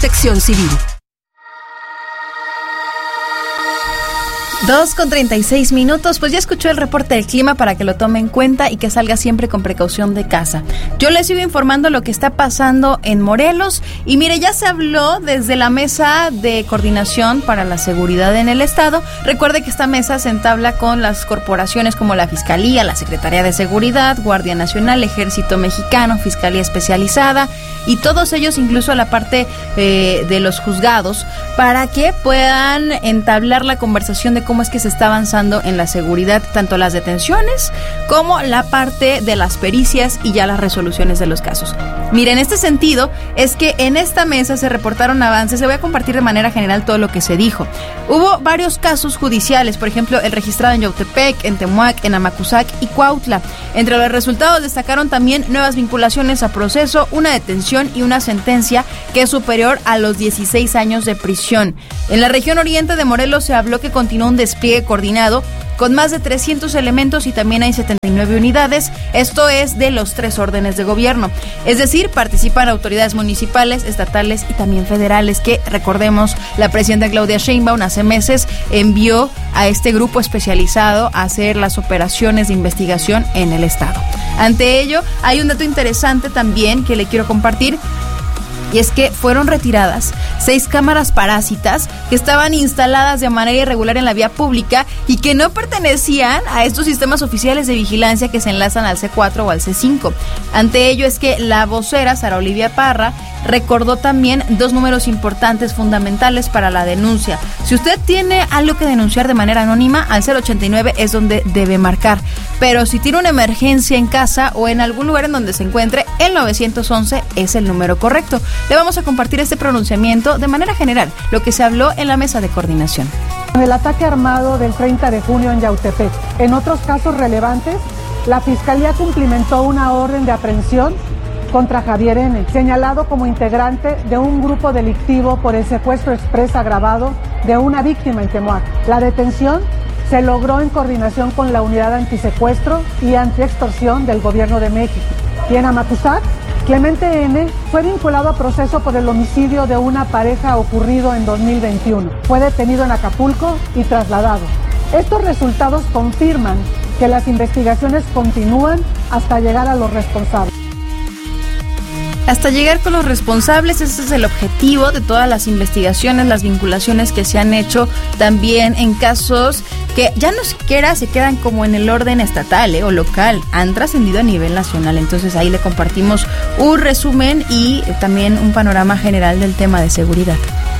Sección Civil. 2:36 pues ya escuchó el reporte del clima para que lo tome en cuenta y que salga siempre con precaución de casa. Yo les sigo informando lo que está pasando en Morelos y mire, ya se habló desde la mesa de coordinación para la seguridad en el estado. Recuerde que esta mesa se entabla con las corporaciones como la Fiscalía, la Secretaría de Seguridad, Guardia Nacional, Ejército Mexicano, Fiscalía Especializada y todos ellos, incluso la parte de los juzgados, para que puedan entablar la conversación de cómo es que se está avanzando en la seguridad, tanto las detenciones como la parte de las pericias y ya las resoluciones de los casos. Mire, en este sentido es que en esta mesa se reportaron avances. Le voy a compartir de manera general todo lo que se dijo. Hubo varios casos judiciales, por ejemplo, el registrado en Yautepec, en Temuac, en Amacuzac y Cuautla. Entre los resultados destacaron también nuevas vinculaciones a proceso, una detención y una sentencia que es superior a los 16 años de prisión. En la región oriente de Morelos se habló que continúa un despliegue coordinado con más de 300 elementos y también hay 79 unidades, esto es de los 3 órdenes de gobierno. Es decir, participan autoridades municipales, estatales y también federales que, recordemos, la presidenta Claudia Sheinbaum hace meses envió a este grupo especializado a hacer las operaciones de investigación en el estado. Ante ello, hay un dato interesante también que le quiero compartir. Y es que fueron retiradas 6 cámaras parásitas que estaban instaladas de manera irregular en la vía pública y que no pertenecían a estos sistemas oficiales de vigilancia que se enlazan al C4 o al C5. Ante ello es que la vocera, Sara Olivia Parra, recordó también 2 números importantes fundamentales para la denuncia. Si usted tiene algo que denunciar de manera anónima, al 089 es donde debe marcar. Pero si tiene una emergencia en casa o en algún lugar en donde se encuentre, el 911 es el número correcto. Le vamos a compartir este pronunciamiento de manera general, lo que se habló en la mesa de coordinación. El ataque armado del 30 de junio en Yautepec. En otros casos relevantes, la Fiscalía cumplimentó una orden de aprehensión contra Javier N., señalado como integrante de un grupo delictivo por el secuestro exprés agravado de una víctima en Temuac. La detención se logró en coordinación con la Unidad Antisecuestro y Antiextorsión del Gobierno de México. Y en Amacuzac, Clemente N. fue vinculado a proceso por el homicidio de una pareja ocurrido en 2021. Fue detenido en Acapulco y trasladado. Estos resultados confirman que las investigaciones continúan hasta llegar a los responsables. Hasta llegar con los responsables, ese es el objetivo de todas las investigaciones, las vinculaciones que se han hecho también en casos que ya no siquiera se quedan como en el orden estatal o local, han trascendido a nivel nacional. Entonces ahí le compartimos un resumen y también un panorama general del tema de seguridad.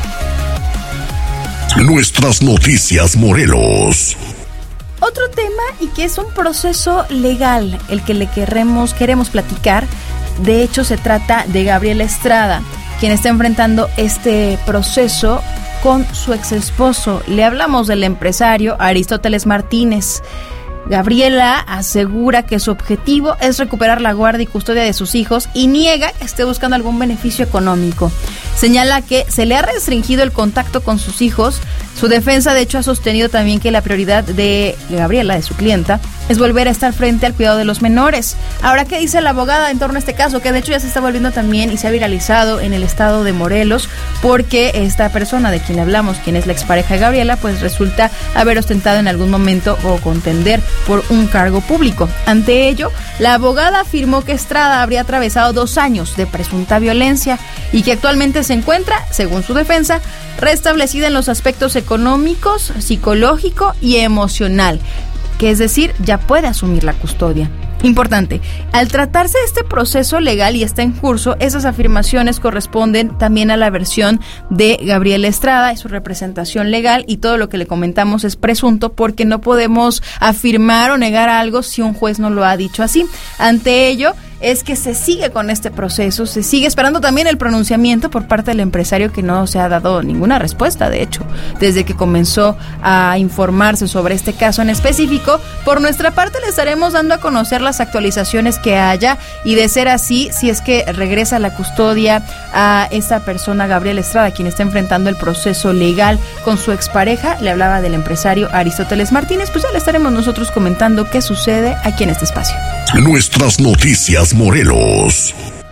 Nuestras noticias Morelos. Otro tema y que es un proceso legal el que le queremos platicar. De hecho, se trata de Gabriela Estrada, quien está enfrentando este proceso con su exesposo. Le hablamos del empresario Aristóteles Martínez. Gabriela asegura que su objetivo es recuperar la guardia y custodia de sus hijos y niega que esté buscando algún beneficio económico. Señala que se le ha restringido el contacto con sus hijos. Su defensa, de hecho, ha sostenido también que la prioridad de Gabriela, de su clienta, es volver a estar frente al cuidado de los menores. Ahora, ¿qué dice la abogada en torno a este caso? Que de hecho ya se está volviendo también y se ha viralizado en el estado de Morelos, porque esta persona de quien le hablamos, quien es la expareja de Gabriela, pues resulta haber ostentado en algún momento o contender por un cargo público. Ante ello, la abogada afirmó que Estrada habría atravesado 2 años de presunta violencia y que actualmente se encuentra, según su defensa, restablecida en los aspectos económicos, psicológico y emocional, que es decir, ya puede asumir la custodia. Importante, al tratarse de este proceso legal y está en curso, esas afirmaciones corresponden también a la versión de Gabriela Estrada y su representación legal, y todo lo que le comentamos es presunto porque no podemos afirmar o negar algo si un juez no lo ha dicho así. Ante ello, es que se sigue con este proceso, se sigue esperando también el pronunciamiento por parte del empresario, que no se ha dado ninguna respuesta, de hecho, desde que comenzó a informarse sobre este caso en específico. Por nuestra parte le estaremos dando a conocer las actualizaciones que haya, y de ser así, si es que regresa la custodia a esta persona, Gabriela Estrada, quien está enfrentando el proceso legal con su expareja, le hablaba del empresario Aristóteles Martínez, pues ya le estaremos nosotros comentando qué sucede aquí en este espacio. Nuestras noticias Morelos.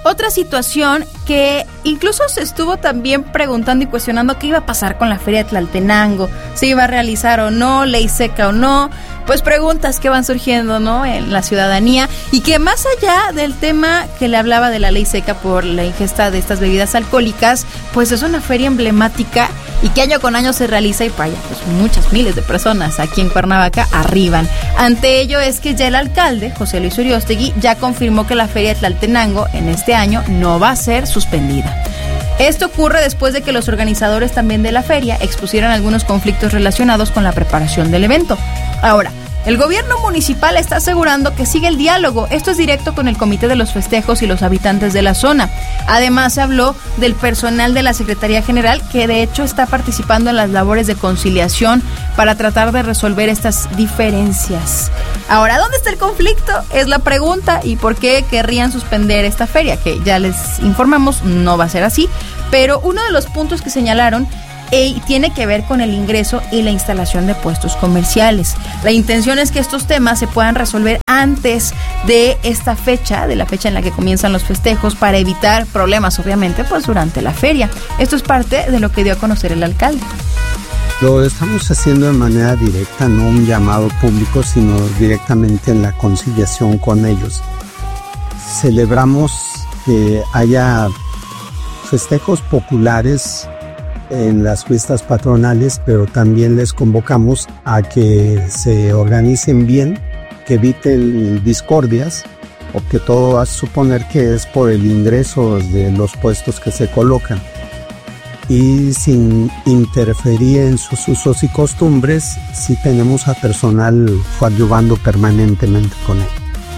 Otra situación que incluso se estuvo también preguntando y cuestionando qué iba a pasar con la Feria de Tlaltenango, si iba a realizar o no, ley seca o no, pues preguntas que van surgiendo, ¿no?, en la ciudadanía, y que más allá del tema que le hablaba de la ley seca por la ingesta de estas bebidas alcohólicas, pues es una feria emblemática y que año con año se realiza y vaya, pues muchas miles de personas aquí en Cuernavaca arriban. Ante ello es que ya el alcalde, José Luis Uriostegui, ya confirmó que la Feria de Tlaltenango en este año no va a ser suspendida. Esto ocurre después de que los organizadores también de la feria expusieran algunos conflictos relacionados con la preparación del evento. Ahora, el gobierno municipal está asegurando que sigue el diálogo. Esto es directo con el Comité de los Festejos y los habitantes de la zona. Además, se habló del personal de la Secretaría General, que de hecho está participando en las labores de conciliación para tratar de resolver estas diferencias. Ahora, ¿dónde está el conflicto? Es la pregunta. ¿Y por qué querrían suspender esta feria? Que ya les informamos, no va a ser así. Pero uno de los puntos que señalaron tiene que ver con el ingreso y la instalación de puestos comerciales. La intención es que estos temas se puedan resolver antes de esta fecha, de la fecha en la que comienzan los festejos, para evitar problemas, obviamente, pues durante la feria. Esto es parte de lo que dio a conocer el alcalde. Lo estamos haciendo de manera directa, no un llamado público, sino directamente en la conciliación con ellos. Celebramos que haya festejos populares en las fiestas patronales, pero también les convocamos a que se organicen bien, que eviten discordias, porque todo va a suponer que es por el ingreso de los puestos que se colocan, y sin interferir en sus usos y costumbres, si tenemos a personal coadyuvando permanentemente con él.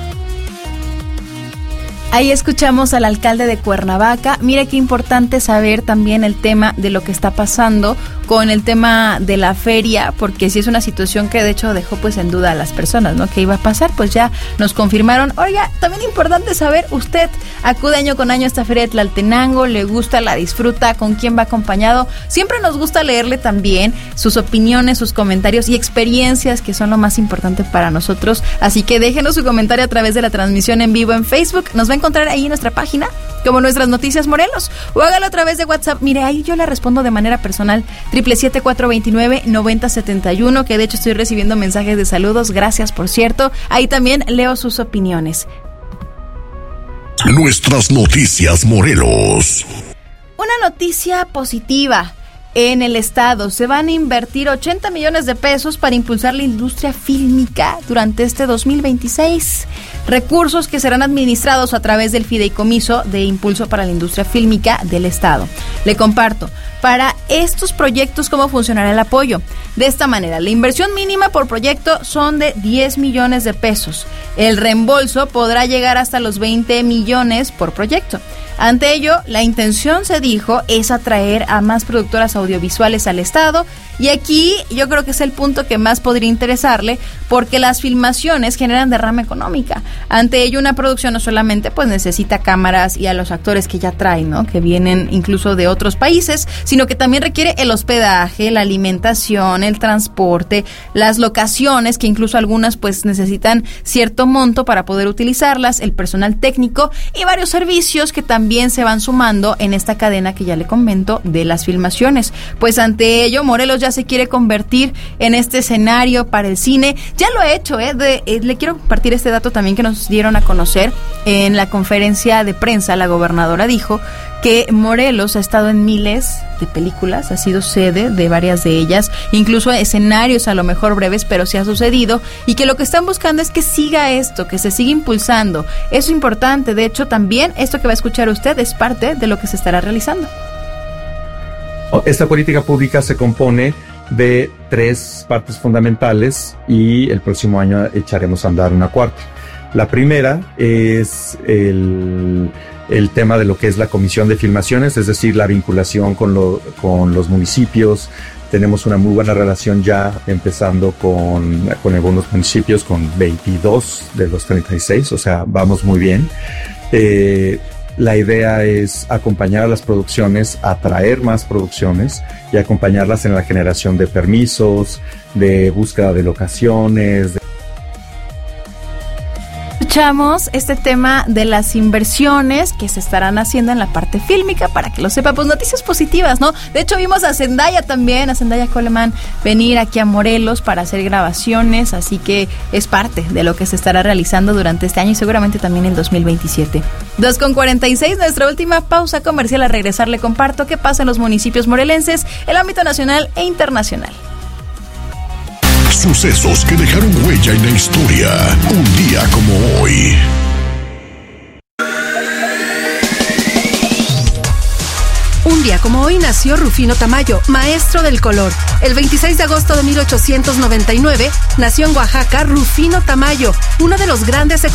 Ahí escuchamos al alcalde de Cuernavaca. Mira qué importante saber también el tema de lo que está pasando con el tema de la feria, porque sí es una situación que de hecho dejó pues en duda a las personas, ¿no? ¿Qué iba a pasar? Pues ya nos confirmaron. Oiga, también importante saber, usted acude año con año a esta feria de Tlaltenango, le gusta, la disfruta, con quién va acompañado. Siempre nos gusta leerle también sus opiniones, sus comentarios y experiencias, que son lo más importante para nosotros. Así que déjenos su comentario a través de la transmisión en vivo en Facebook. Nos va a encontrar ahí en nuestra página como Nuestras Noticias Morelos, o hágalo a través de WhatsApp. Mire, ahí yo le respondo de manera personal, 777-429-9071, que de hecho estoy recibiendo mensajes de saludos, gracias por cierto. Ahí también leo sus opiniones. Nuestras Noticias Morelos. Una noticia positiva. En el estado se van a invertir 80 millones de pesos para impulsar la industria fílmica durante este 2026. Recursos que serán administrados a través del Fideicomiso de Impulso para la Industria Fílmica del estado. Le comparto para estos proyectos cómo funcionará el apoyo. De esta manera, la inversión mínima por proyecto son de 10 millones de pesos. El reembolso podrá llegar hasta los 20 millones por proyecto. Ante ello, la intención, se dijo, es atraer a más productoras audiovisuales al estado, y aquí yo creo que es el punto que más podría interesarle, porque las filmaciones generan derrama económica. Ante ello, una producción no solamente pues necesita cámaras y a los actores que ya traen, ¿no?, que vienen incluso de otros países, sino que también requiere el hospedaje, la alimentación, el transporte, las locaciones, que incluso algunas pues necesitan cierto monto para poder utilizarlas, el personal técnico y varios servicios que también se van sumando en esta cadena que ya le comento de las filmaciones. Pues ante ello, Morelos ya se quiere convertir en este escenario para el cine. Ya lo ha hecho, le quiero compartir este dato también que nos dieron a conocer en la conferencia de prensa. La gobernadora dijo que Morelos ha estado en miles de películas, ha sido sede de varias de ellas, incluso escenarios a lo mejor breves, pero sí ha sucedido, y que lo que están buscando es que siga esto, que se siga impulsando. Eso es importante. De hecho, también esto que va a escuchar usted es parte de lo que se estará realizando. Esta política pública se compone de 3 partes fundamentales, y el próximo año echaremos a andar una cuarta. La primera es el tema de lo que es la comisión de filmaciones, es decir, la vinculación con los municipios. Tenemos una muy buena relación ya, empezando con algunos municipios, con 22 de los 36, o sea, vamos muy bien. La idea es acompañar a las producciones, atraer más producciones y acompañarlas en la generación de permisos, de búsqueda de locaciones. escuchamos este tema de las inversiones que se estarán haciendo en la parte fílmica, para que lo sepa, pues noticias positivas, ¿no? De hecho vimos a Zendaya también, a Zendaya Coleman, venir aquí a Morelos para hacer grabaciones, así que es parte de lo que se estará realizando durante este año y seguramente también el 2027. 2:46, nuestra última pausa comercial. A regresar le comparto qué pasa en los municipios morelenses, el ámbito nacional e internacional. Sucesos que dejaron huella en la historia. Un día como hoy. Un día como hoy nació Rufino Tamayo, maestro del color. El 26 de agosto de 1899 nació en Oaxaca Rufino Tamayo, uno de los grandes